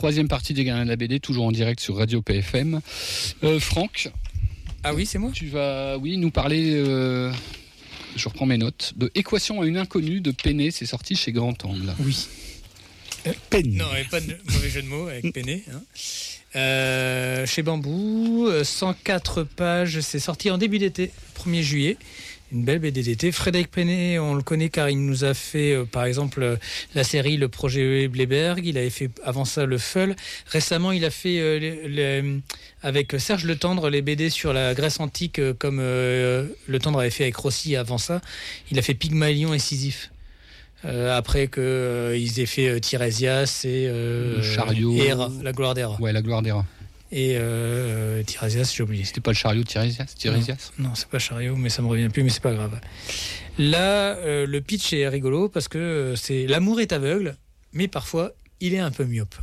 troisième partie des Gardiens de la BD, toujours en direct sur Radio PFM. Franck. Ah oui, c'est moi. Tu vas, nous parler. Je reprends mes notes. De Équation à une inconnue de Péné, c'est sorti chez Grand Angle. Oui. Péné. Non, et pas de mauvais jeu de mots avec Péné. Chez Bambou, 104 pages, c'est sorti en début d'été, 1er juillet. Une belle BD d'été. Frédéric Péné, on le connaît car il nous a fait, par exemple, la série Le Projet Bléberg. Il avait fait avant ça Le Feul. Récemment, il a fait avec Serge Le Tendre les BD sur la Grèce antique, comme Le Tendre avait fait avec Rossi avant ça. Il a fait Pygmalion et Sisyphe. Après qu'ils aient fait Tirésias et le chariot. Héra, la gloire d'Héra. Ouais, la gloire d'Héra. Et Tirésias, j'ai oublié. C'était pas le chariot de Tirésias? Non, c'est pas chariot, mais ça me revient plus, mais c'est pas grave. Là, le pitch est rigolo parce que c'est l'amour est aveugle, mais parfois il est un peu myope.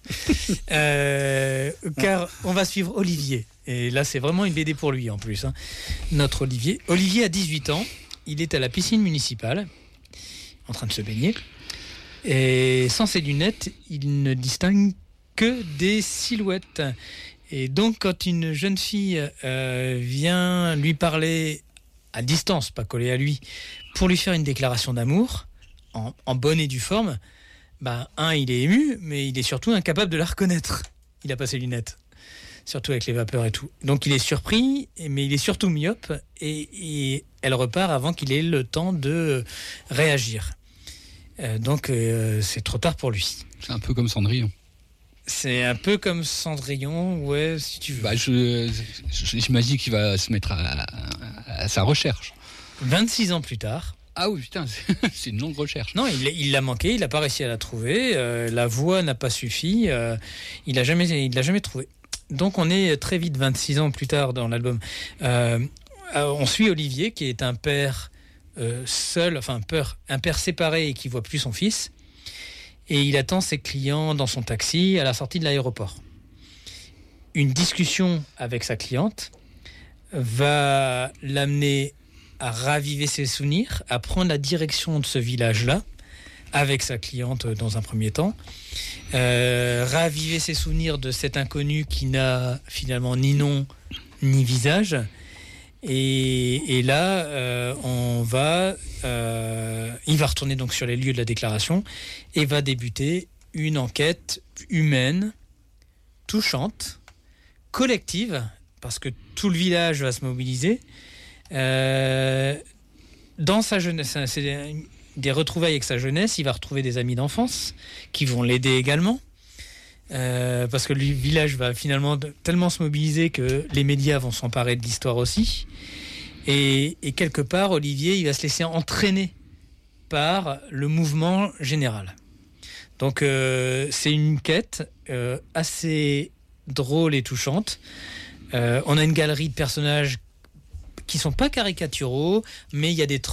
Car on va suivre Olivier. Et là, c'est vraiment une BD pour lui en plus. Notre Olivier. Olivier a 18 ans. Il est à la piscine municipale, en train de se baigner. Et sans ses lunettes, il ne distingue que des silhouettes. Et donc, quand une jeune fille vient lui parler à distance, pas collée à lui, pour lui faire une déclaration d'amour, en bonne et due forme, il est ému, mais il est surtout incapable de la reconnaître. Il n'a pas ses lunettes, surtout avec les vapeurs et tout. Donc, il est surpris, mais il est surtout myope, et elle repart avant qu'il ait le temps de réagir. Donc, c'est trop tard pour lui. C'est un peu comme Cendrillon. C'est un peu comme Cendrillon, ouais, si tu veux. J'imagine qu'il va se mettre à sa recherche. 26 ans plus tard. Ah oui, putain, c'est une longue recherche. Non, il l'a manqué, il n'a pas réussi à la trouver. La voix n'a pas suffi. Il l'a jamais trouvé. Donc on est très vite 26 ans plus tard dans l'album. On suit Olivier, qui est un père seul, un père séparé et qui voit plus son fils. Et il attend ses clients dans son taxi à la sortie de l'aéroport. Une discussion avec sa cliente va l'amener à raviver ses souvenirs, à prendre la direction de ce village-là, avec sa cliente dans un premier temps, raviver ses souvenirs de cet inconnu qui n'a finalement ni nom ni visage. Et là, il va retourner donc sur les lieux de la déclaration et va débuter une enquête humaine, touchante, collective, parce que tout le village va se mobiliser. Dans sa jeunesse, c'est des retrouvailles avec sa jeunesse, il va retrouver des amis d'enfance qui vont l'aider également. Parce que le village va finalement tellement se mobiliser que les médias vont s'emparer de l'histoire aussi. Et quelque part, Olivier, il va se laisser entraîner par le mouvement général. Donc, c'est une quête assez drôle et touchante. On a une galerie de personnages qui sont pas caricaturaux, mais il y a des